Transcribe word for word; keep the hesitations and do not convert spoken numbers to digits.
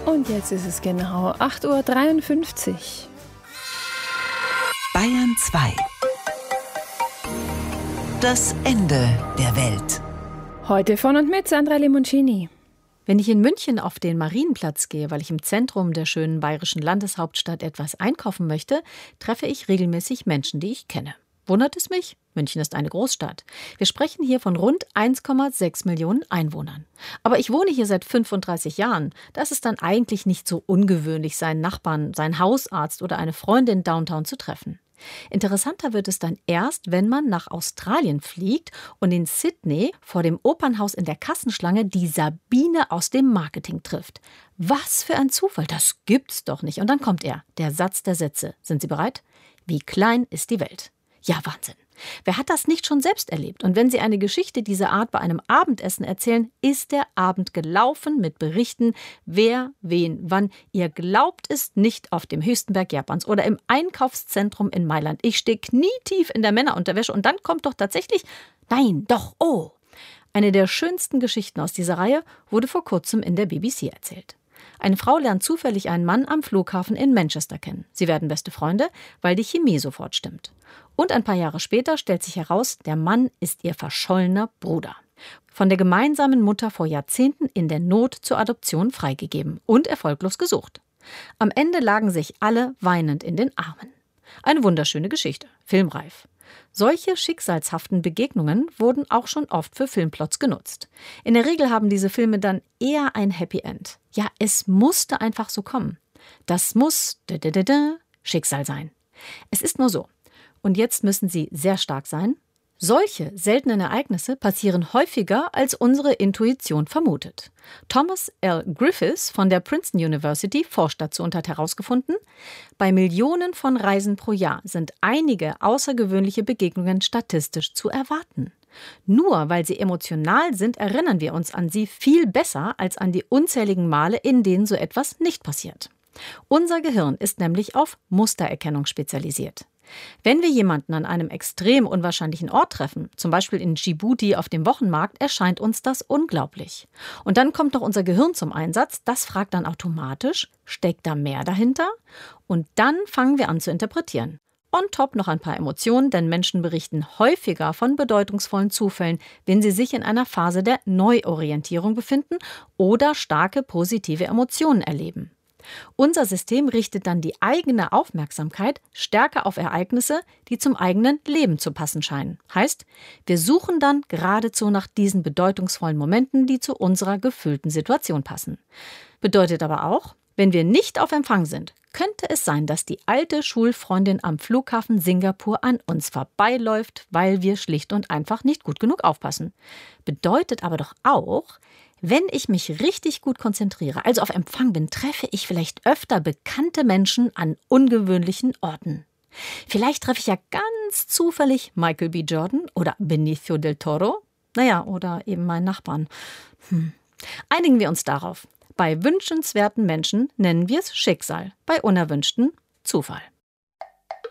Und jetzt ist es genau acht Uhr dreiundfünfzig. Bayern zwei. Das Ende der Welt. Heute von und mit Sandra Limoncini. Wenn ich in München auf den Marienplatz gehe, weil ich im Zentrum der schönen bayerischen Landeshauptstadt etwas einkaufen möchte, treffe ich regelmäßig Menschen, die ich kenne. Wundert es mich? München ist eine Großstadt. Wir sprechen hier von rund eins Komma sechs Millionen Einwohnern. Aber ich wohne hier seit fünfunddreißig Jahren. Da ist es dann eigentlich nicht so ungewöhnlich, seinen Nachbarn, seinen Hausarzt oder eine Freundin downtown zu treffen. Interessanter wird es dann erst, wenn man nach Australien fliegt und in Sydney vor dem Opernhaus in der Kassenschlange die Sabine aus dem Marketing trifft. Was für ein Zufall, das gibt's doch nicht. Und dann kommt er, der Satz der Sätze. Sind Sie bereit? Wie klein ist die Welt? Ja, Wahnsinn. Wer hat das nicht schon selbst erlebt? Und wenn Sie eine Geschichte dieser Art bei einem Abendessen erzählen, ist der Abend gelaufen mit Berichten, wer, wen, wann. Ihr glaubt es nicht, auf dem höchsten Berg Japans oder im Einkaufszentrum in Mailand. Ich stehe knietief in der Männerunterwäsche und dann kommt doch tatsächlich, nein, doch, oh. Eine der schönsten Geschichten aus dieser Reihe wurde vor kurzem in der B B C erzählt. Eine Frau lernt zufällig einen Mann am Flughafen in Manchester kennen. Sie werden beste Freunde, weil die Chemie sofort stimmt. Und ein paar Jahre später stellt sich heraus, der Mann ist ihr verschollener Bruder. Von der gemeinsamen Mutter vor Jahrzehnten in der Not zur Adoption freigegeben und erfolglos gesucht. Am Ende lagen sich alle weinend in den Armen. Eine wunderschöne Geschichte, filmreif. Solche schicksalshaften Begegnungen wurden auch schon oft für Filmplots genutzt. In der Regel haben diese Filme dann eher ein Happy End. Ja, es musste einfach so kommen. Das muss da, da, da, da, Schicksal sein. Es ist nur so. Und jetzt müssen Sie sehr stark sein. Solche seltenen Ereignisse passieren häufiger, als unsere Intuition vermutet. Thomas L. Griffiths von der Princeton University forscht dazu und hat herausgefunden, bei Millionen von Reisen pro Jahr sind einige außergewöhnliche Begegnungen statistisch zu erwarten. Nur weil sie emotional sind, erinnern wir uns an sie viel besser als an die unzähligen Male, in denen so etwas nicht passiert. Unser Gehirn ist nämlich auf Mustererkennung spezialisiert. Wenn wir jemanden an einem extrem unwahrscheinlichen Ort treffen, zum Beispiel in Djibouti auf dem Wochenmarkt, erscheint uns das unglaublich. Und dann kommt noch unser Gehirn zum Einsatz, das fragt dann automatisch, steckt da mehr dahinter? Und dann fangen wir an zu interpretieren. On top noch ein paar Emotionen, denn Menschen berichten häufiger von bedeutungsvollen Zufällen, wenn sie sich in einer Phase der Neuorientierung befinden oder starke positive Emotionen erleben. Unser System richtet dann die eigene Aufmerksamkeit stärker auf Ereignisse, die zum eigenen Leben zu passen scheinen. Heißt, wir suchen dann geradezu nach diesen bedeutungsvollen Momenten, die zu unserer gefühlten Situation passen. Bedeutet aber auch, wenn wir nicht auf Empfang sind, könnte es sein, dass die alte Schulfreundin am Flughafen Singapur an uns vorbeiläuft, weil wir schlicht und einfach nicht gut genug aufpassen. Bedeutet aber doch auch, wenn ich mich richtig gut konzentriere, also auf Empfang bin, treffe ich vielleicht öfter bekannte Menschen an ungewöhnlichen Orten. Vielleicht treffe ich ja ganz zufällig Michael B. Jordan oder Benicio del Toro. Naja, oder eben meinen Nachbarn. Hm. Einigen wir uns darauf. Bei wünschenswerten Menschen nennen wir es Schicksal, bei unerwünschten Zufall.